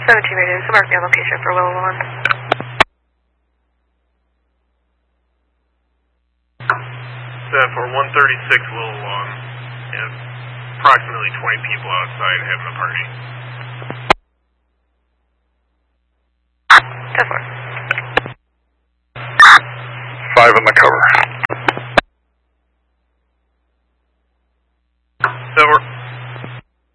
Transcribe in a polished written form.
17 radio, so mark me on location for Willow Lawn. 7-4, 136 Willow Lawn. Approximately 20 people outside having a party. 10-4. 5 in the cover.